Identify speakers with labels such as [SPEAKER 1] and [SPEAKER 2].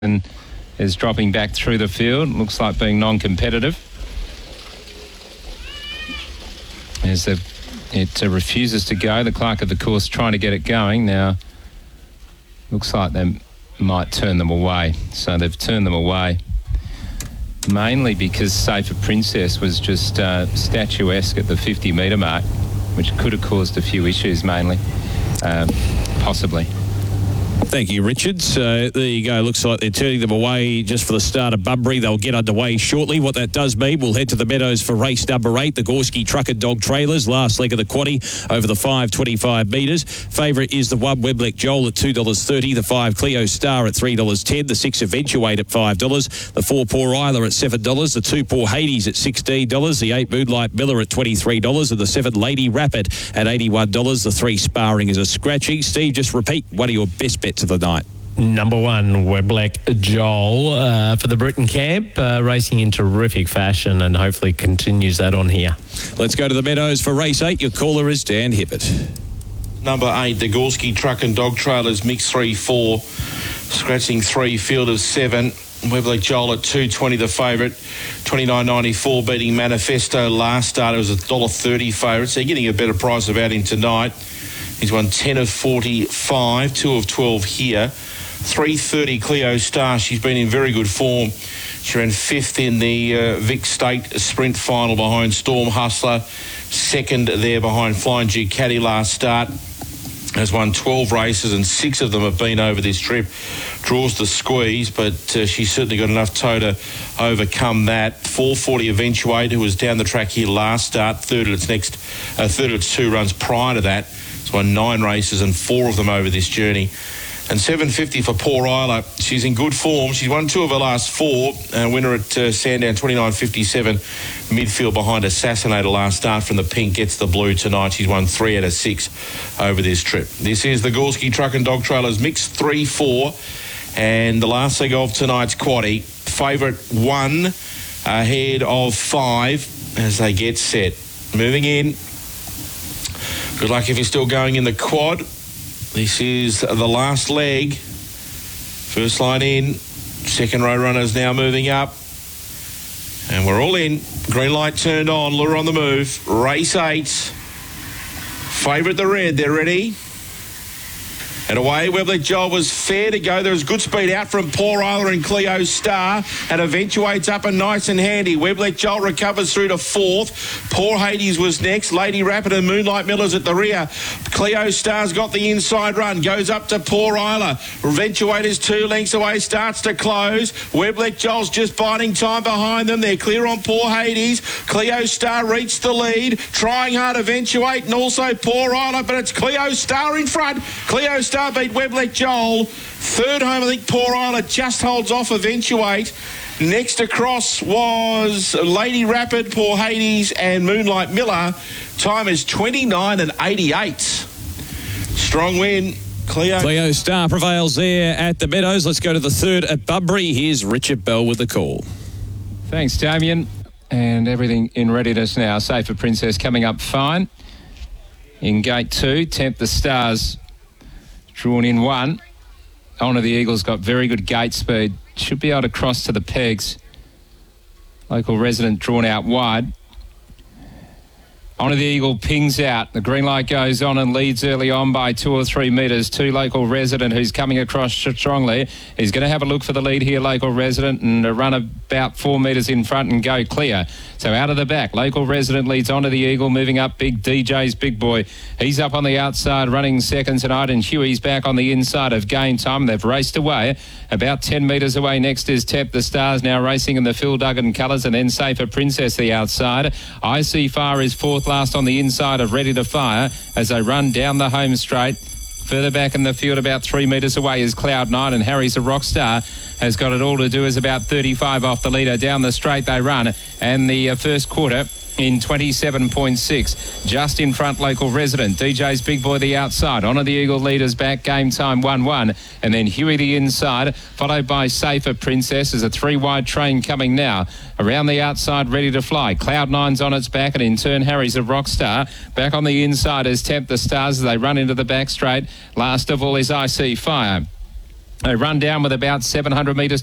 [SPEAKER 1] and is dropping back through the field. Looks like being non-competitive. As it refuses to go. The clerk of the course trying to get it going. Now, looks like they might turn them away. So they've turned them away. Mainly because Safer Princess was just statuesque at the 50-metre mark, which could have caused a few issues mainly, possibly.
[SPEAKER 2] Thank you, Richard. So there you go. Looks like they're turning them away just for the start of Bunbury. They'll get underway shortly. What that does mean, we'll head to the Meadows for race number 8, the Gorski Truck and Dog Trailers. Last leg of the quaddie over the 5.25 metres. Favourite is the 1 Weblek Joel at $2.30, the 5 Cleo Star at $3.10, the 6 Eventuate at $5, the 4 Poor Isla at $7, the 2 Poor Hades at $16, the 8 Moonlight Miller at $23, and the 7 Lady Rapid at $81. The 3 Sparring is a scratchy. Steve, just repeat one of your best bets of the night.
[SPEAKER 3] Number 1, Weblek Joel for the Britain camp, racing in terrific fashion and hopefully continues that on here.
[SPEAKER 2] Let's go to the Meadows for race 8. Your caller is Dan Hibbert.
[SPEAKER 4] Number 8, the Gorski Truck and Dog Trailers, mix 3-4, scratching 3, field of 7. Weblek Joel at $2.20 the favourite, $29.94 beating Manifesto last start. It was $1.30 favourite, so you're getting a better price about him tonight. He's won 10 of 45, 2 of 12 here. 3.30 Cleo Star. She's been in very good form. She ran 5th in the Vic State Sprint Final behind Storm Hustler. 2nd there behind Flying Ducati last start. Has won 12 races and 6 of them have been over this trip. Draws the squeeze, but she's certainly got enough toe to overcome that. 4.40 Eventuate, who was down the track here last start. Third at its 2 runs prior to that. It's won 9 races and 4 of them over this journey. And $7.50 for Poor Isla. She's in good form. She's won 2 of her last 4. Winner at Sandown, $29.57. Midfield behind Assassinator last start from the pink. Gets the blue tonight. She's won 3 out of 6 over this trip. This is the Gorski Truck and Dog Trailers mix 3-4. And the last leg of tonight's quaddie. Favourite 1 ahead of 5 as they get set. Moving in. Good luck if you're still going in the quad. This is the last leg. First line in. Second row runners now moving up. And we're all in. Green light turned on. Lure on the move. Race 8. Favourite the red. They're ready. And away, Weblek Joel was fair to go. There was good speed out from Poor Isla and Cleo Star and eventuates up and nice and handy. Weblek Joel recovers through to 4th. Poor Hades was next. Lady Rapid and Moonlight Miller's at the rear. Cleo Star's got the inside run. Goes up to Poor Isla. Eventuate is 2 lengths away. Starts to close. Weblek Joel's just biding time behind them. They're clear on Poor Hades. Cleo Star reached the lead. Trying hard Eventuate and also Poor Isla, but it's Cleo Star in front. Cleo Star beat Weblek Joel. Third home, I think Poor Isla just holds off Eventuate. Next across was Lady Rapid, Poor Hades and Moonlight Miller. Time is 29.88. Strong win.
[SPEAKER 2] Cleo Star prevails there at the Meadows. Let's go to the 3rd at Bunbury. Here's Richard Bell with the call.
[SPEAKER 1] Thanks, Damien. And everything in readiness now. Safer Princess coming up fine. In gate 2, Tempt the Stars drawn in 1. Honour the Eagle's got very good gate speed. Should be able to cross to the pegs. Local Resident drawn out wide. Honour the Eagle pings out. The green light goes on and leads early on by 2 or 3 metres. 2 Local Resident, who's coming across strongly. He's going to have a look for the lead here, Local Resident, and run about 4 metres in front and go clear. So out of the back, Local Resident leads Honour the Eagle, moving up. Big DJ's Big Boy. He's up on the outside, running second tonight, and Huey's back on the inside of Game Time. They've raced away. About 10 metres away next is Tempt the Stars, now racing in the Phil Duggan colours, and then Safer Princess the outside. I See Fire is 4th last on the inside of Ready to Fire as they run down the home straight. Further back in the field, about 3 metres away, is Cloud9, and Harry's a rock star. Has got it all to do, is about 35 off the leader. Down the straight they run, and the first quarter in 27.6. Just in front, Local Resident. DJ's Big Boy the outside. Honour the Eagle leaders back. Game Time 1-1. And then Huey the inside, followed by Safer Princess. There's a 3-wide train coming now. Around the outside, Ready to Fly. Cloud9's on its back, and in turn, Harry's a rock star. Back on the inside is Tempt the Stars as they run into the back straight. Last of all is I See Fire. They run down with about 700 metres